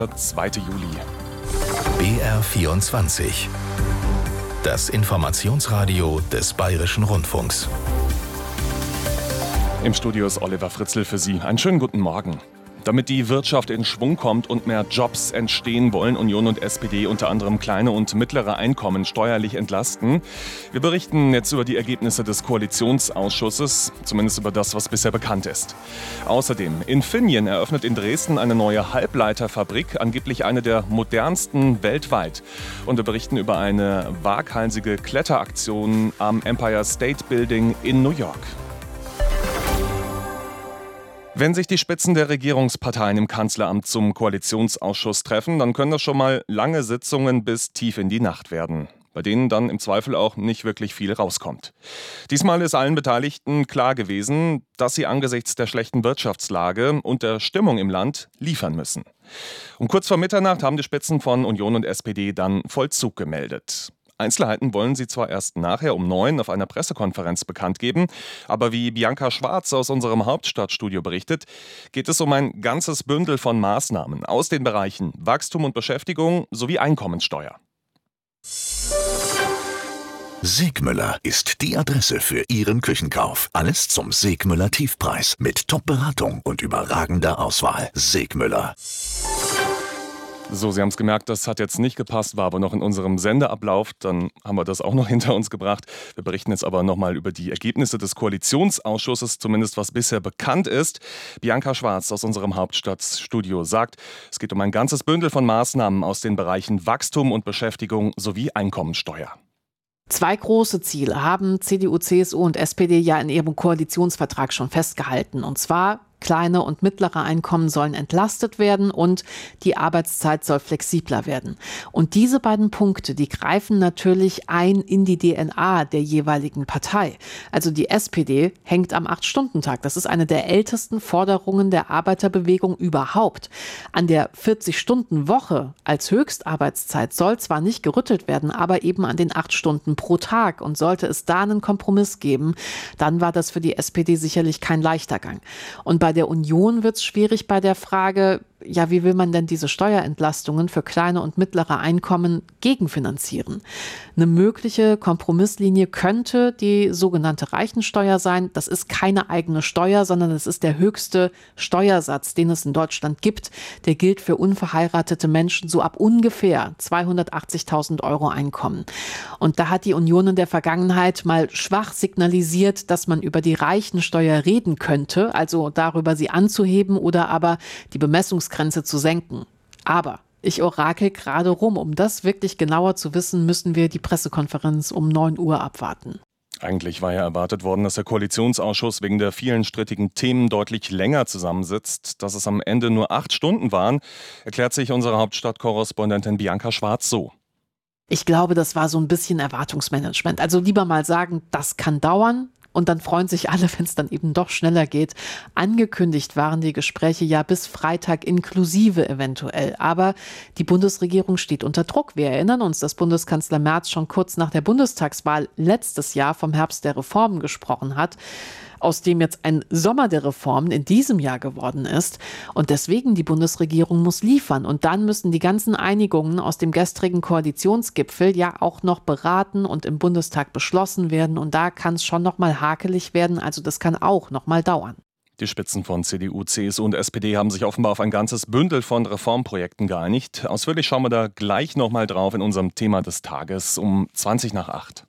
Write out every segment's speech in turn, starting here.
2. Juli. BR24. Das Informationsradio des Bayerischen Rundfunks. Im Studio ist Oliver Fritzl für Sie. Einen schönen guten Morgen. Damit die Wirtschaft in Schwung kommt und mehr Jobs entstehen, wollen Union und SPD unter anderem kleine und mittlere Einkommen steuerlich entlasten. Wir berichten jetzt über die Ergebnisse des Koalitionsausschusses, zumindest über das, was bisher bekannt ist. Außerdem, Infineon eröffnet in Dresden eine neue Halbleiterfabrik, angeblich eine der modernsten weltweit. Und wir berichten über eine waghalsige Kletteraktion am Empire State Building in New York. Wenn sich die Spitzen der Regierungsparteien im Kanzleramt zum Koalitionsausschuss treffen, dann können das schon mal lange Sitzungen bis tief in die Nacht werden, bei denen dann im Zweifel auch nicht wirklich viel rauskommt. Diesmal ist allen Beteiligten klar gewesen, dass sie angesichts der schlechten Wirtschaftslage und der Stimmung im Land liefern müssen. Um kurz vor Mitternacht haben die Spitzen von Union und SPD dann Vollzug gemeldet. Einzelheiten wollen sie zwar erst nachher um 9 auf einer Pressekonferenz bekannt geben, aber wie Bianca Schwarz aus unserem Hauptstadtstudio berichtet, geht es um ein ganzes Bündel von Maßnahmen aus den Bereichen Wachstum und Beschäftigung sowie Einkommenssteuer. Segmüller ist die Adresse für Ihren Küchenkauf. Alles zum Segmüller Tiefpreis mit Top-Beratung und überragender Auswahl. Segmüller. So, Sie haben es gemerkt, das hat jetzt nicht gepasst, war aber noch in unserem Sendeablauf. Dann haben wir das auch noch hinter uns gebracht. Wir berichten jetzt aber nochmal über die Ergebnisse des Koalitionsausschusses, zumindest was bisher bekannt ist. Bianca Schwarz aus unserem Hauptstadtstudio sagt, es geht um ein ganzes Bündel von Maßnahmen aus den Bereichen Wachstum und Beschäftigung sowie Einkommenssteuer. Zwei große Ziele haben CDU, CSU und SPD ja in ihrem Koalitionsvertrag schon festgehalten. Und zwar: kleine und mittlere Einkommen sollen entlastet werden und die Arbeitszeit soll flexibler werden. Und diese beiden Punkte, die greifen natürlich ein in die DNA der jeweiligen Partei. Also die SPD hängt am 8-Stunden-Tag. Das ist eine der ältesten Forderungen der Arbeiterbewegung überhaupt. An der 40-Stunden-Woche als Höchstarbeitszeit soll zwar nicht gerüttelt werden, aber eben an den 8 Stunden pro Tag. Und sollte es da einen Kompromiss geben, dann war das für die SPD sicherlich kein leichter Gang. Und bei der Union wird es schwierig bei der Frage, ja, wie will man denn diese Steuerentlastungen für kleine und mittlere Einkommen gegenfinanzieren? Eine mögliche Kompromisslinie könnte die sogenannte Reichensteuer sein. Das ist keine eigene Steuer, sondern es ist der höchste Steuersatz, den es in Deutschland gibt. Der gilt für unverheiratete Menschen so ab ungefähr 280.000 Euro Einkommen. Und da hat die Union in der Vergangenheit mal schwach signalisiert, dass man über die Reichensteuer reden könnte, also darüber sie anzuheben oder aber die Bemessungsgrenze zu senken. Aber ich orakel gerade rum. Um das wirklich genauer zu wissen, müssen wir die Pressekonferenz um 9 Uhr abwarten. Eigentlich war ja erwartet worden, dass der Koalitionsausschuss wegen der vielen strittigen Themen deutlich länger zusammensitzt. Dass es am Ende nur 8 Stunden waren, erklärt sich unsere Hauptstadtkorrespondentin Bianca Schwarz so. Ich glaube, das war so ein bisschen Erwartungsmanagement. Also lieber mal sagen, das kann dauern. Und dann freuen sich alle, wenn es dann eben doch schneller geht. Angekündigt waren die Gespräche ja bis Freitag inklusive eventuell. Aber die Bundesregierung steht unter Druck. Wir erinnern uns, dass Bundeskanzler Merz schon kurz nach der Bundestagswahl letztes Jahr vom Herbst der Reformen gesprochen hat, aus dem jetzt ein Sommer der Reformen in diesem Jahr geworden ist. Und deswegen die Bundesregierung muss liefern. Und dann müssen die ganzen Einigungen aus dem gestrigen Koalitionsgipfel ja auch noch beraten und im Bundestag beschlossen werden. Und da kann es schon noch mal hakelig werden. Also das kann auch noch mal dauern. Die Spitzen von CDU, CSU und SPD haben sich offenbar auf ein ganzes Bündel von Reformprojekten geeinigt. Ausführlich schauen wir da gleich noch mal drauf in unserem Thema des Tages um 7:20.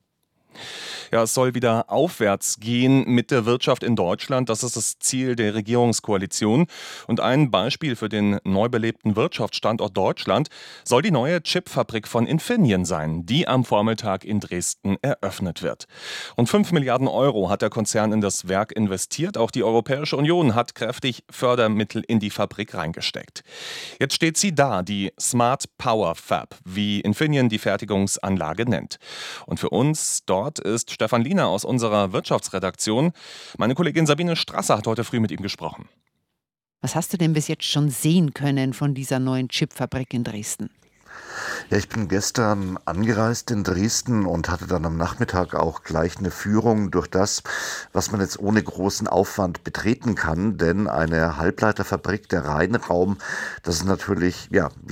Ja, es soll wieder aufwärts gehen mit der Wirtschaft in Deutschland. Das ist das Ziel der Regierungskoalition. Und ein Beispiel für den neu belebten Wirtschaftsstandort Deutschland soll die neue Chipfabrik von Infineon sein, die am Vormittag in Dresden eröffnet wird. Und 5 Milliarden Euro hat der Konzern in das Werk investiert. Auch die Europäische Union hat kräftig Fördermittel in die Fabrik reingesteckt. Jetzt steht sie da, die Smart Power Fab, wie Infineon die Fertigungsanlage nennt. Und für uns dort ist Stefan Liener aus unserer Wirtschaftsredaktion. Meine Kollegin Sabine Strasser hat heute früh mit ihm gesprochen. Was hast du denn bis jetzt schon sehen können von dieser neuen Chipfabrik in Dresden? Ja, ich bin gestern angereist in Dresden und hatte dann am Nachmittag auch gleich eine Führung durch das, was man jetzt ohne großen Aufwand betreten kann. Denn eine Halbleiterfabrik, der Rheinraum, das ist natürlich, ja,